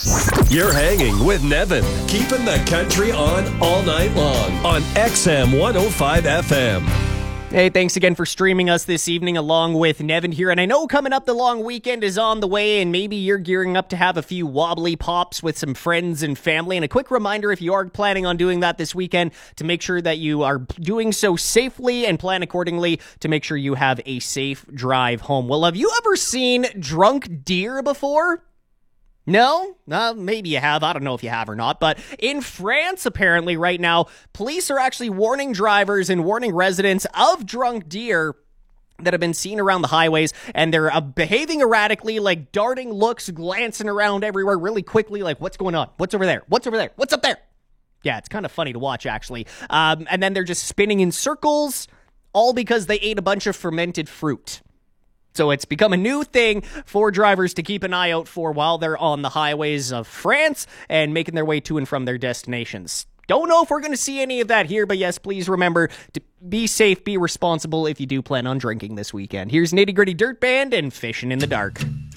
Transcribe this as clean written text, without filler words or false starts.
You're hanging with Nevin, keeping the country on all night long on XM 105 FM. Hey, thanks again for streaming us this evening along with Nevin here. And I know coming up, the long weekend is on the way, and maybe you're gearing up to have a few wobbly pops with some friends and family. And a quick reminder, if you are planning on doing that this weekend, to make sure that you are doing so safely and plan accordingly to make sure you have a safe drive home. Well, have you ever seen drunk deer before? No? Maybe you have. I don't know if you have or not. But in France, apparently, right now, police are actually warning drivers and warning residents of drunk deer that have been seen around the highways, and they're behaving erratically, like darting looks, glancing around everywhere really quickly, like, what's going on? What's over there? What's over there? What's up there? Yeah, it's kind of funny to watch, actually. And then they're just spinning in circles, all because they ate a bunch of fermented fruit. So it's become a new thing for drivers to keep an eye out for while they're on the highways of France and making their way to and from their destinations. Don't know if we're going to see any of that here, but yes, please remember to be safe, be responsible if you do plan on drinking this weekend. Here's Nitty Gritty Dirt Band and Fishing in the Dark.